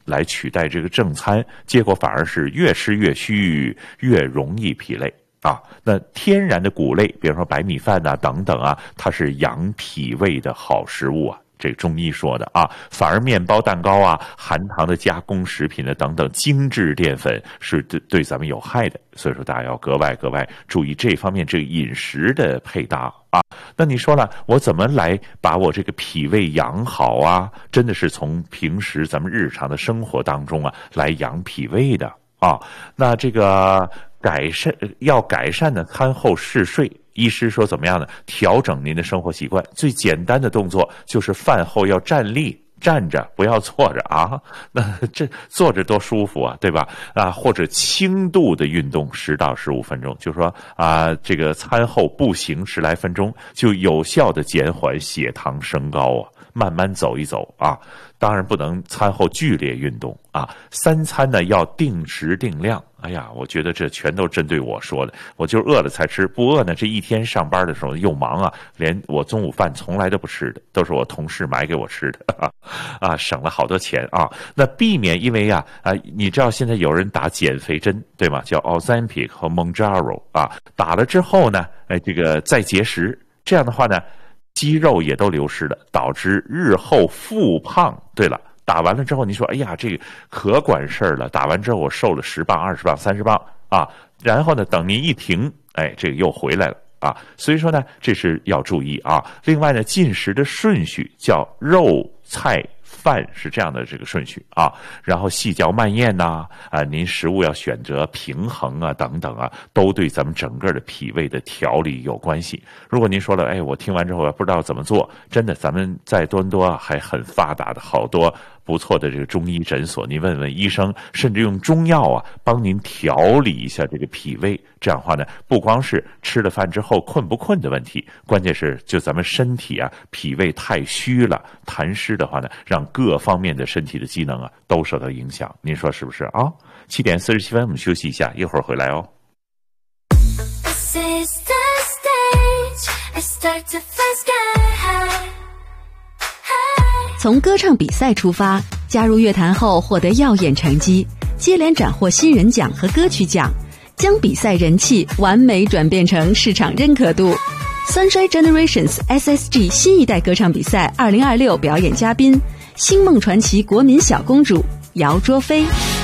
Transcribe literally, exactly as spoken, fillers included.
来取代这个正餐，结果反而是越吃越虚，越容易疲累啊。那天然的谷类，比如说白米饭啊等等啊，它是养脾胃的好食物啊。这个中医说的啊，反而面包、蛋糕啊、含糖的加工食品的等等精致淀粉是对对咱们有害的，所以说大家要格外格外注意这方面这个饮食的配搭啊。那你说了，我怎么来把我这个脾胃养好啊？真的是从平时咱们日常的生活当中啊来养脾胃的啊。那这个改善要改善的餐后嗜睡。医师说怎么样呢？调整您的生活习惯，最简单的动作就是饭后要站立，站着不要坐着啊。那这坐着多舒服啊，对吧？啊，或者轻度的运动十到十五分钟，就是说啊，这个餐后步行十来分钟，就有效的减缓血糖升高啊。慢慢走一走啊，当然不能餐后剧烈运动啊。三餐呢要定时定量。哎呀，我觉得这全都针对我说的，我就是饿了才吃，不饿呢这一天上班的时候又忙啊，连我中午饭从来都不吃的，都是我同事买给我吃的啊，啊省了好多钱啊。那避免因为啊啊，你知道现在有人打减肥针对吗？叫 Ozempic 和 Mounjaro 啊，打了之后呢，哎这个再节食，这样的话呢。肌肉也都流失了，导致日后复胖。对了，打完了之后，你说，哎呀，这个可管事儿了。打完之后，我瘦了十磅、二十磅、三十磅啊。然后呢，等您一停，哎，这个又回来了啊。所以说呢，这是要注意啊。另外呢，进食的顺序叫肉菜饭是这样的这个顺序啊，然后细嚼慢咽呐，啊，您食物要选择平衡啊，等等啊，都对咱们整个的脾胃的调理有关系。如果您说了，哎，我听完之后我不知道怎么做，真的，咱们在多伦多还很发达的好多不错的这个中医诊所，您问问医生，甚至用中药啊帮您调理一下这个脾胃。这样的话呢，不光是吃了饭之后困不困的问题，关键是就咱们身体啊脾胃太虚了，痰湿的话呢，让各方面的身体的机能啊都受到影响。您说是不是啊？七点四十七分，我们休息一下，一会儿回来哦。 从歌唱比赛出发，加入乐坛后获得耀眼成绩，接连斩获新人奖和歌曲奖，将比赛人气完美转变成市场认可度。Sunshine Generations S S G 新一代歌唱比赛二零二六表演嘉宾，星梦传奇国民小公主姚卓菲。